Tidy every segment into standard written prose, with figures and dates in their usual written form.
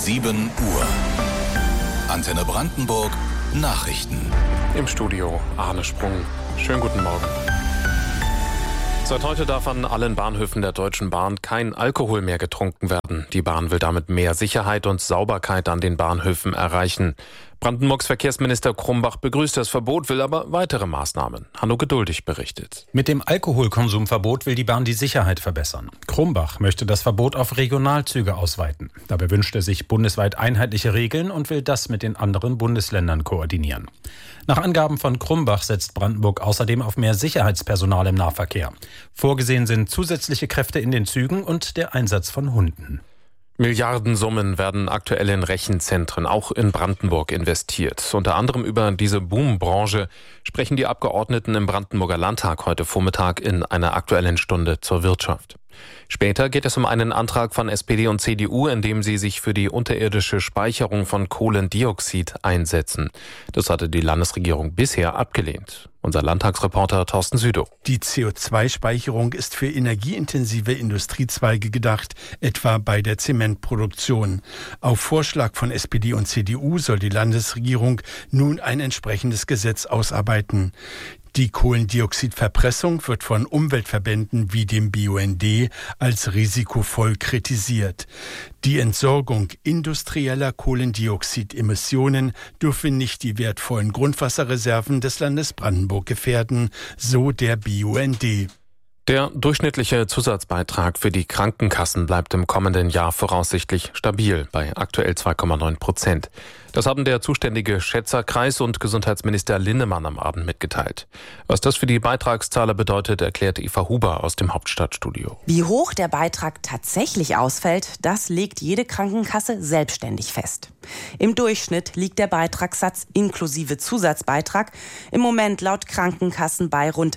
7 Uhr. Antenne Brandenburg Nachrichten. Im Studio Arne Sprung. Schönen guten Morgen. Seit heute darf an allen Bahnhöfen der Deutschen Bahn kein Alkohol mehr getrunken werden. Die Bahn will damit mehr Sicherheit und Sauberkeit an den Bahnhöfen erreichen. Brandenburgs Verkehrsminister Krumbach begrüßt das Verbot, will aber weitere Maßnahmen. Hanno Geduldig berichtet. Mit dem Alkoholkonsumverbot will die Bahn die Sicherheit verbessern. Krumbach möchte das Verbot auf Regionalzüge ausweiten. Dabei wünscht er sich bundesweit einheitliche Regeln und will das mit den anderen Bundesländern koordinieren. Nach Angaben von Krumbach setzt Brandenburg außerdem auf mehr Sicherheitspersonal im Nahverkehr. Vorgesehen sind zusätzliche Kräfte in den Zügen und der Einsatz von Hunden. Milliardensummen werden aktuell in Rechenzentren, auch in Brandenburg, investiert. Unter anderem über diese Boombranche sprechen die Abgeordneten im Brandenburger Landtag heute Vormittag in einer Aktuellen Stunde zur Wirtschaft. Später geht es um einen Antrag von SPD und CDU, in dem sie sich für die unterirdische Speicherung von Kohlendioxid einsetzen. Das hatte die Landesregierung bisher abgelehnt. Unser Landtagsreporter Thorsten Südow. Die CO2-Speicherung ist für energieintensive Industriezweige gedacht, etwa bei der Zementproduktion. Auf Vorschlag von SPD und CDU soll die Landesregierung nun ein entsprechendes Gesetz ausarbeiten. Die Kohlendioxidverpressung wird von Umweltverbänden wie dem BUND als risikovoll kritisiert. Die Entsorgung industrieller Kohlendioxidemissionen dürfe nicht die wertvollen Grundwasserreserven des Landes Brandenburg gefährden, so der BUND. Der durchschnittliche Zusatzbeitrag für die Krankenkassen bleibt im kommenden Jahr voraussichtlich stabil bei aktuell 2,9%. Das haben der zuständige Schätzerkreis und Gesundheitsminister Linnemann am Abend mitgeteilt. Was das für die Beitragszahler bedeutet, erklärt Eva Huber aus dem Hauptstadtstudio. Wie hoch der Beitrag tatsächlich ausfällt, das legt jede Krankenkasse selbstständig fest. Im Durchschnitt liegt der Beitragssatz inklusive Zusatzbeitrag im Moment laut Krankenkassen bei rund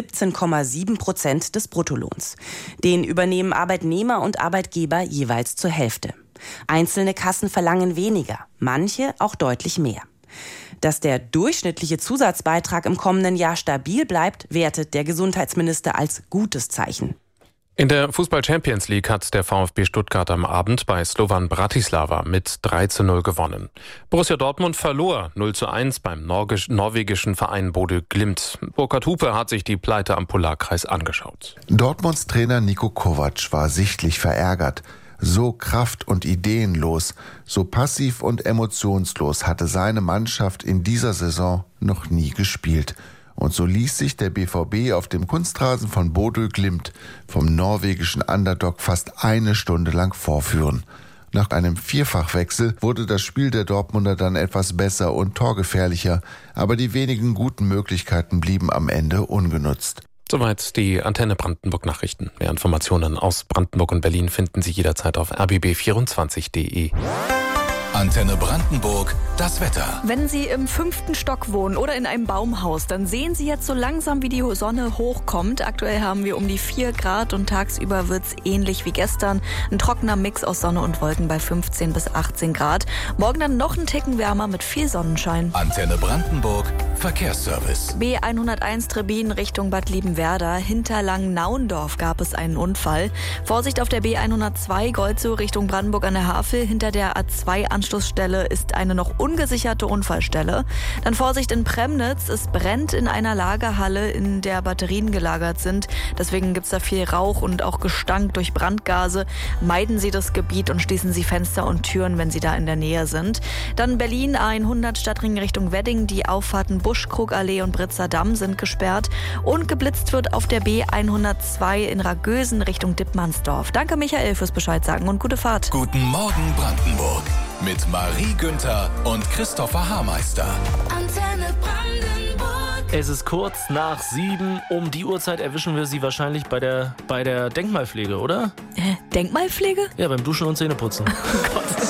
17,7% des Bruttolohns. Den übernehmen Arbeitnehmer und Arbeitgeber jeweils zur Hälfte. Einzelne Kassen verlangen weniger, manche auch deutlich mehr. Dass der durchschnittliche Zusatzbeitrag im kommenden Jahr stabil bleibt, wertet der Gesundheitsminister als gutes Zeichen. In der Fußball-Champions League hat der VfB Stuttgart am Abend bei Slovan Bratislava mit 3:0 gewonnen. Borussia Dortmund verlor 0:1 beim norwegischen Verein Bodø Glimt. Burkhard Hupe hat sich die Pleite am Polarkreis angeschaut. Dortmunds Trainer Niko Kovac war sichtlich verärgert. So kraft- und ideenlos, so passiv und emotionslos hatte seine Mannschaft in dieser Saison noch nie gespielt. Und so ließ sich der BVB auf dem Kunstrasen von Bodø Glimt vom norwegischen Underdog fast eine Stunde lang vorführen. Nach einem Vierfachwechsel wurde das Spiel der Dortmunder dann etwas besser und torgefährlicher, aber die wenigen guten Möglichkeiten blieben am Ende ungenutzt. Soweit die Antenne Brandenburg Nachrichten. Mehr Informationen aus Brandenburg und Berlin finden Sie jederzeit auf rbb24.de. Antenne Brandenburg, das Wetter. Wenn Sie im 5. Stock wohnen oder in einem Baumhaus, dann sehen Sie jetzt so langsam, wie die Sonne hochkommt. Aktuell haben wir um die 4 Grad und tagsüber wird es ähnlich wie gestern. Ein trockener Mix aus Sonne und Wolken bei 15 bis 18 Grad. Morgen dann noch ein Ticken wärmer mit viel Sonnenschein. Antenne Brandenburg, Verkehrsservice. B101 Trebin Richtung Bad Liebenwerda. Hinter Langnauendorf gab es einen Unfall. Vorsicht auf der B102 Golzow Richtung Brandenburg an der Havel. Hinter der A2 Anschlussstelle ist eine noch ungesicherte Unfallstelle. Dann Vorsicht in Premnitz. Es brennt in einer Lagerhalle, in der Batterien gelagert sind. Deswegen gibt es da viel Rauch und auch Gestank durch Brandgase. Meiden Sie das Gebiet und schließen Sie Fenster und Türen, wenn Sie da in der Nähe sind. Dann Berlin A100 Stadtring Richtung Wedding. Die Auffahrten Buschkrugallee und Britzer Damm sind gesperrt. Und geblitzt wird auf der B102 in Ragösen Richtung Dittmannsdorf. Danke Michael fürs Bescheid sagen und gute Fahrt. Guten Morgen Brandenburg. Mit Marie Günther und Christopher Haarmeister. Antenne Brandenburg. Es ist kurz nach 7. Um die Uhrzeit erwischen wir Sie wahrscheinlich bei der Denkmalpflege, oder? Denkmalpflege? Ja, beim Duschen und Zähneputzen. Oh Gott.